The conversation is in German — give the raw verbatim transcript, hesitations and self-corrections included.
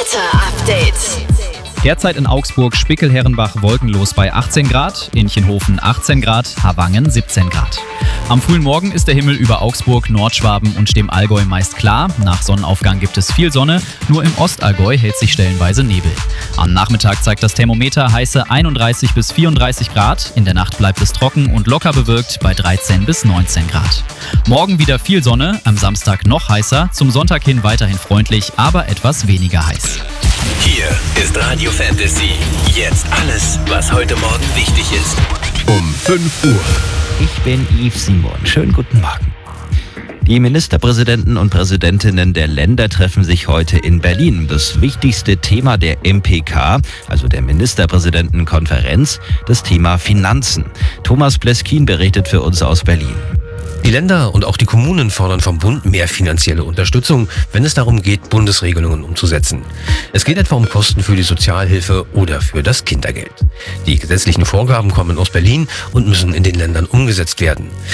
Wetter-Update. Derzeit in Augsburg Spickel-Herrenbach wolkenlos bei achtzehn Grad, Inchenhofen achtzehn Grad, Harwangen siebzehn Grad. Am frühen Morgen ist der Himmel über Augsburg, Nordschwaben und dem Allgäu meist klar. Nach Sonnenaufgang gibt es viel Sonne, nur im Ostallgäu hält sich stellenweise Nebel. Am Nachmittag zeigt das Thermometer heiße einunddreißig bis vierunddreißig Grad. In der Nacht bleibt es trocken und locker bewölkt bei dreizehn bis neunzehn Grad. Morgen wieder viel Sonne, am Samstag noch heißer, zum Sonntag hin weiterhin freundlich, aber etwas weniger heiß. Hier ist Radio Fantasy. Jetzt alles, was heute Morgen wichtig ist. Um fünf Uhr. Ich bin Yves Simon. Schönen guten Morgen. Die Ministerpräsidenten und Präsidentinnen der Länder treffen sich heute in Berlin. Das wichtigste Thema der M P K, also der Ministerpräsidentenkonferenz, das Thema Finanzen. Thomas Pleskin berichtet für uns aus Berlin. Die Länder und auch die Kommunen fordern vom Bund mehr finanzielle Unterstützung, wenn es darum geht, Bundesregelungen umzusetzen. Es geht etwa um Kosten für die Sozialhilfe oder für das Kindergeld. Die gesetzlichen Vorgaben kommen aus Berlin und müssen in den Ländern umgesetzt werden.